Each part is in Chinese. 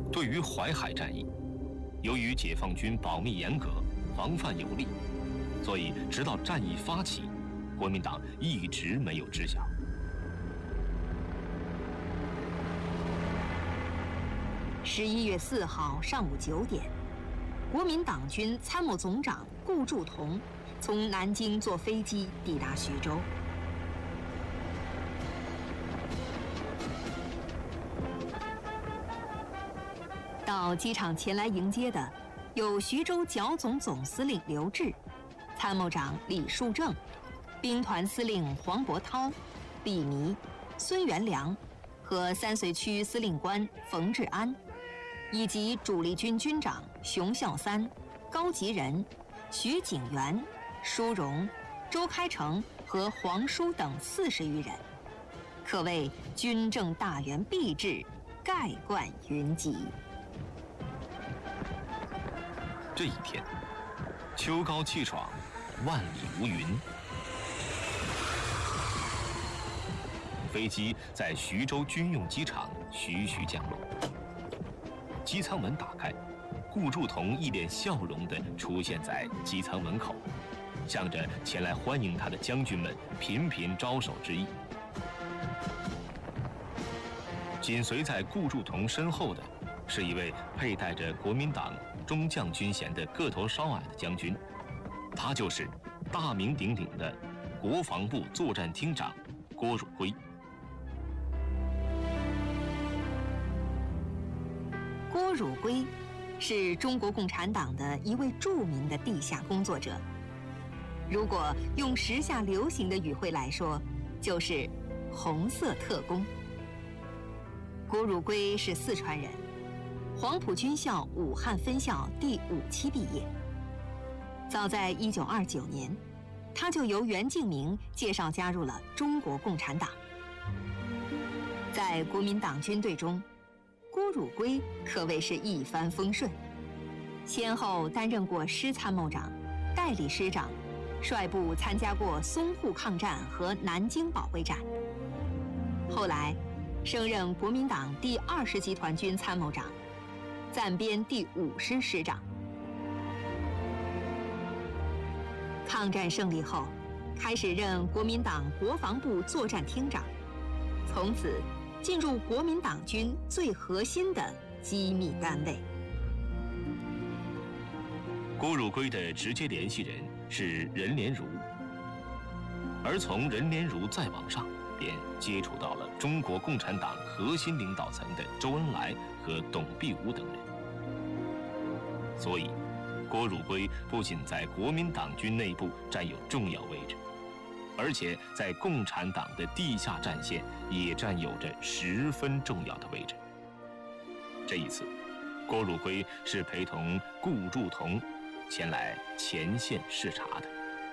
对于淮海战役，由于解放军保密严格，防范有力，所以直到战役发起，国民党一直没有知晓。 11月4号上午9点，国民党军参谋总长顾祝同从南京坐飞机抵达徐州。到机场前来迎接的有徐州剿总总司令刘峙、参谋长李树正、兵团司令黄伯韬、李弥、孙元良和三绥区司令官冯治安，以及主力军军长熊孝三、高吉仁、徐景元、舒荣、周开成和黄书等40余人，可谓军政大员毕至，盖冠云集。 这一天，秋高气爽，万里无云。飞机在徐州军用机场徐徐降落，机舱门打开，顾祝同一脸笑容地出现在机舱门口，向着前来欢迎他的将军们频频招手致意。紧随在顾祝同身后的是一位佩戴着国民党中将军衔的个头稍矮的将军，他就是大名鼎鼎的国防部作战厅长郭汝瑰。 郭汝瑰是中国共产党的一位著名的地下工作者，如果用时下流行的语汇来说，就是红色特工。郭汝瑰是四川人，黄埔军校武汉分校第5期毕业。早在1929年，他就由袁敬明介绍加入了中国共产党。在国民党军队中，郭汝瑰可谓是一帆风顺，先后担任过师参谋长、代理师长，率部参加过淞沪抗战和南京保卫战。后来升任国民党第20集团军参谋长，暂编第5师师长。抗战胜利后，开始任国民党国防部作战厅长，从此进入国民党军最核心的机密单位。 郭汝瑰的直接联系人是任连儒，而从任连儒再往上，便接触到了中国共产党核心领导层的周恩来和董必武等人。所以，郭汝瑰不仅在国民党军内部占有重要位置，而且在共产党的地下战线也占有着十分重要的位置。这一次，郭汝瑰是陪同顾祝同前来前线视察的。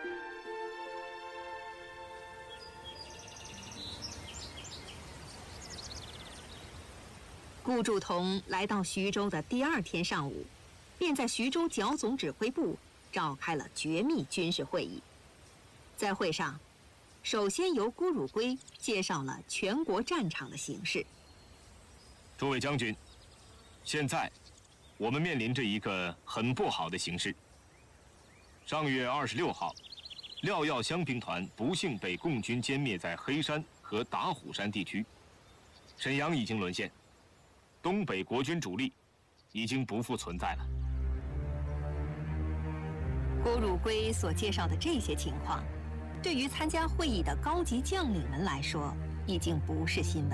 顾祝同来到徐州的第2天上午，便在徐州剿总指挥部召开了绝密军事会议。在会上，首先由郭汝瑰介绍了全国战场的形势。 诸位将军，现在我们面临着一个很不好的形势。上月26号，廖耀湘兵团不幸被共军歼灭在黑山和打虎山地区，沈阳已经沦陷，东北国军主力已经不复存在了。 郭汝瑰所介绍的这些情况，对于参加会议的高级将领们来说，已经不是新闻。